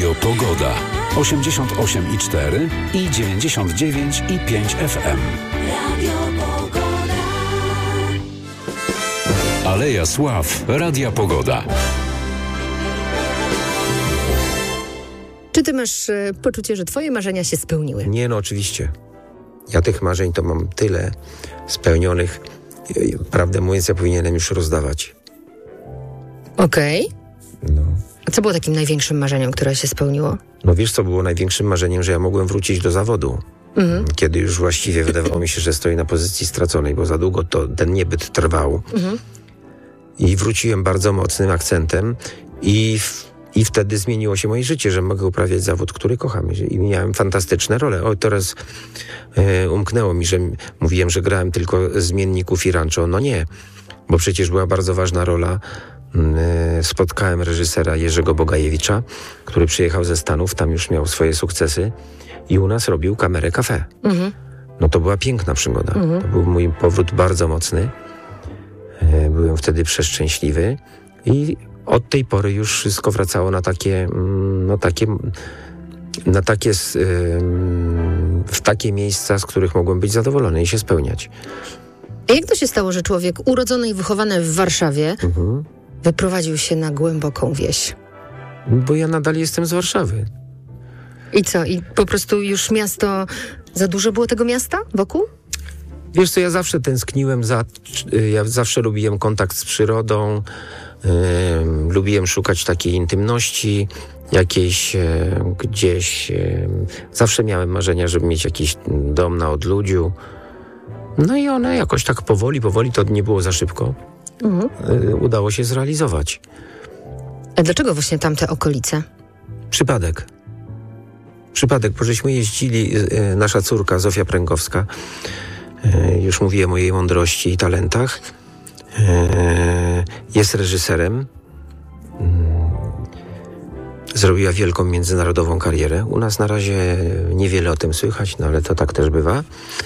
Radio Pogoda. 88,4 i 99,5 FM. Radio Pogoda. Aleja Sław. Radia Pogoda. Czy ty masz poczucie, że twoje marzenia się spełniły? Nie, no oczywiście. Ja tych marzeń to mam tyle spełnionych. Prawdę mówiąc, ja powinienem już rozdawać. Okej. No. A co było takim największym marzeniem, które się spełniło? No wiesz, co było największym marzeniem? Że ja mogłem wrócić do zawodu. Kiedy już właściwie wydawało mi się, że stoję na pozycji straconej, bo za długo to ten niebyt trwał. I wróciłem bardzo mocnym akcentem i wtedy zmieniło się moje życie, że mogę uprawiać zawód, który kocham. I miałem fantastyczne role. O, teraz umknęło mi, że mówiłem, że grałem tylko zmienników i rancho. No nie, bo przecież była bardzo ważna rola. Spotkałem reżysera Jerzego Bogajewicza, który przyjechał ze Stanów, tam już miał swoje sukcesy i u nas robił Kamerę Café. No to była piękna przygoda. To był mój powrót bardzo mocny. Byłem wtedy przeszczęśliwy i od tej pory już wszystko wracało w takie miejsca, z których mogłem być zadowolony i się spełniać. A jak to się stało, że człowiek urodzony i wychowany w Warszawie wyprowadził się na głęboką wieś? Bo ja nadal jestem z Warszawy. I co? I po prostu już miasto... Za dużo było tego miasta wokół? Wiesz co, ja zawsze tęskniłem ja zawsze lubiłem kontakt z przyrodą, lubiłem szukać takiej intymności jakiejś gdzieś. Zawsze miałem marzenia, żeby mieć jakiś dom na odludziu. No i one jakoś tak powoli, to nie było za szybko. Udało się zrealizować. A dlaczego właśnie tamte okolice? Przypadek, bo żeśmy jeździli, nasza córka Zofia Pręgowska, już mówiłem o jej mądrości i talentach, jest reżyserem, zrobiła wielką międzynarodową karierę. U nas na razie niewiele o tym słychać, no ale to tak też bywa.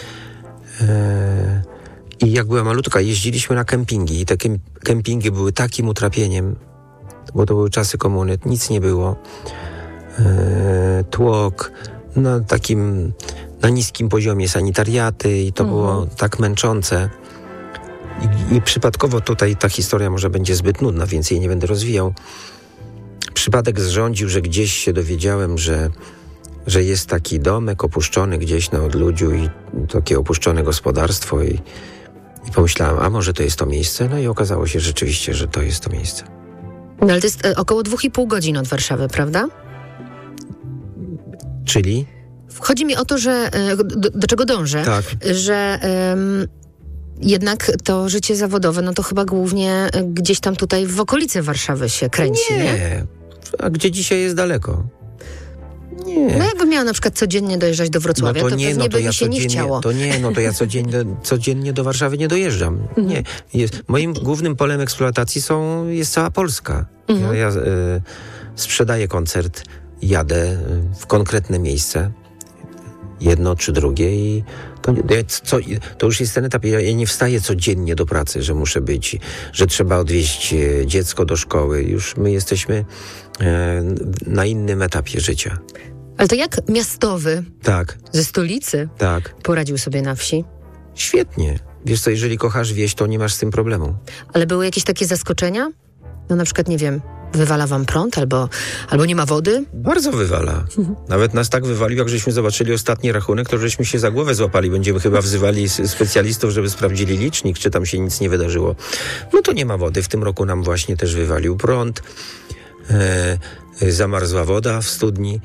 I jak była malutka, jeździliśmy na kempingi i te kempingi były takim utrapieniem, bo to były czasy komuny, nic nie było. Tłok, na niskim poziomie sanitariaty i to było tak męczące. I przypadkowo tutaj ta historia może będzie zbyt nudna, więc jej nie będę rozwijał. Przypadek zrządził, że gdzieś się dowiedziałem, że jest taki domek opuszczony gdzieś na odludziu i takie opuszczone gospodarstwo i pomyślałem, a może to jest to miejsce? No i okazało się rzeczywiście, że to jest to miejsce. No ale to jest około 2,5 godziny od Warszawy, prawda? Czyli? Chodzi mi o to, że do czego dążę, tak. Że jednak to życie zawodowe, no to chyba głównie gdzieś tam tutaj w okolicy Warszawy się kręci, nie? A gdzie dzisiaj jest daleko? Nie. No jakbym miała na przykład codziennie dojeżdżać do Wrocławia, to pewnie by mi się nie chciało. To ja codziennie do Warszawy nie dojeżdżam. Nie. Moim głównym polem eksploatacji jest cała Polska. Ja sprzedaję koncert, jadę w konkretne miejsce, jedno czy drugie i to już jest ten etap. Ja nie wstaję codziennie do pracy, że muszę być, że trzeba odwieźć dziecko do szkoły. Już my jesteśmy na innym etapie życia. Ale to jak miastowy ze stolicy poradził sobie na wsi? Świetnie. Wiesz co, jeżeli kochasz wieś, to nie masz z tym problemu. Ale były jakieś takie zaskoczenia? No na przykład, nie wiem, wywala wam prąd albo nie ma wody? Bardzo wywala. Nawet nas tak wywalił, jak żeśmy zobaczyli ostatni rachunek, to żeśmy się za głowę złapali. Będziemy chyba wzywali specjalistów, żeby sprawdzili licznik, czy tam się nic nie wydarzyło. No to nie ma wody. W tym roku nam właśnie też wywalił prąd. Zamarzła woda w studni.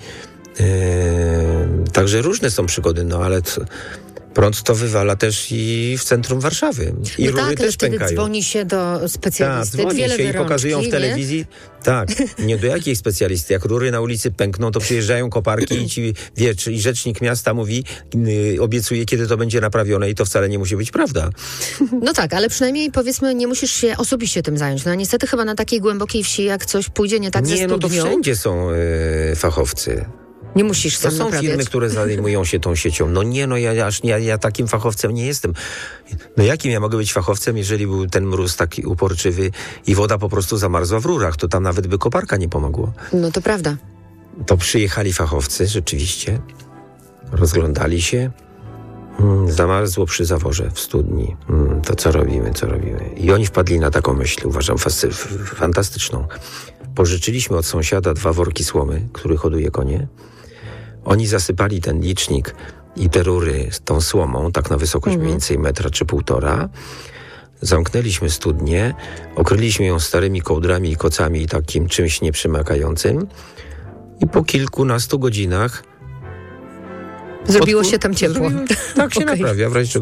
Także różne są przygody, no ale prąd to wywala też i w centrum Warszawy. I rury też pękają. Wtedy dzwoni się do specjalisty. Dzwoni się i pokazują w telewizji. Tak, nie do jakiej specjalisty. Jak rury na ulicy pękną, to przyjeżdżają koparki i rzecznik miasta mówi, obiecuje, kiedy to będzie naprawione i to wcale nie musi być prawda. No tak, ale przynajmniej powiedzmy, nie musisz się osobiście tym zająć. No niestety chyba na takiej głębokiej wsi, jak coś pójdzie nie tak ze studnią... No to wszędzie są fachowcy. Nie musisz sam naprawiać. To są firmy, które zajmują się tą siecią. Ja takim fachowcem nie jestem. No jakim ja mogę być fachowcem, jeżeli był ten mróz taki uporczywy i woda po prostu zamarzła w rurach, to tam nawet by koparka nie pomogło. No to prawda. to przyjechali fachowcy rzeczywiście, rozglądali się, zamarzło przy zaworze w studni. To co robimy? I oni wpadli na taką myśl, uważam, fantastyczną. Pożyczyliśmy od sąsiada 2 worki słomy, który hoduje konie. Oni zasypali ten licznik i te rury z tą słomą, tak na wysokość mniej więcej 1 czy 1,5 metra. Zamknęliśmy studnię, okryliśmy ją starymi kołdrami i kocami i takim czymś nieprzymykającym. I po kilkunastu godzinach Zrobiło się tam ciepło. Tak się Okej. naprawia, w razie